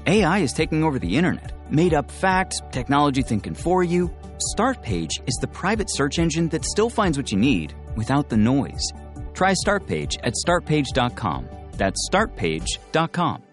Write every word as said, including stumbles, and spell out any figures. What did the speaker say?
A I is taking over the internet. Made up facts, technology thinking for you. Startpage is the private search engine that still finds what you need without the noise. Try Startpage at startpage dot com. That's startpage dot com.